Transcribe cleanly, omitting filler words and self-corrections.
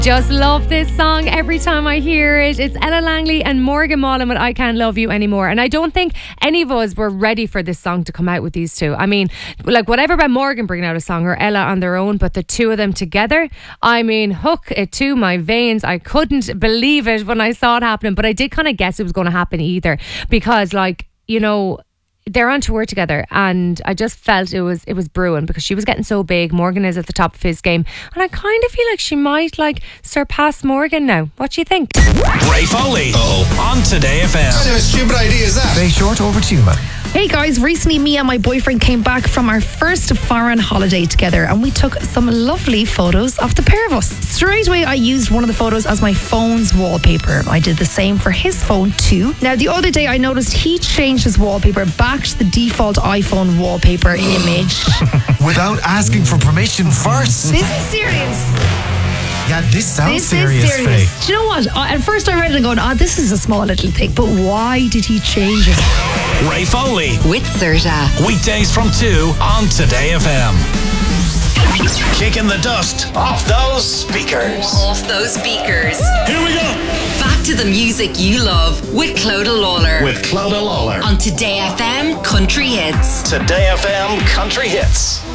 Just love this song every time I hear it. It's Ella Langley and Morgan Wallen with I Can't Love You Anymore. And I don't think any of us were ready for this song to come out with these two. I mean, like whatever about Morgan bringing out a song or Ella on their own, but the two of them together, I mean, hook it to my veins. I couldn't believe it when I saw it happening, but I did kind of guess it was going to happen either because, like, you know, they're on tour together and I just felt it was brewing because she was getting so big. Morgan is at the top of his game and I kind of feel like she might like surpass Morgan now. What do you think? Ray Foley on Today FM. What kind of a stupid idea is that? Very short, over to you, man. Hey guys, recently me and my boyfriend came back from our first foreign holiday together and we took some lovely photos of the pair of us. Straight away I used one of the photos as my phone's wallpaper. I did the same for his phone too. Now the other day I noticed he changed his wallpaper back to the default iPhone wallpaper image. Without asking for permission first. This is serious. Yeah, this sounds serious, Faye. Do you know what? At first I read it and going, this is a small little thing, but why did he change it? Ray Foley with Serta. Weekdays from 2 on Today FM. Kicking the dust off those speakers. Off those speakers. Here we go. Back to the music you love with Clodagh Lawler. With Clodagh Lawler on Today FM Country Hits. Today FM Country Hits.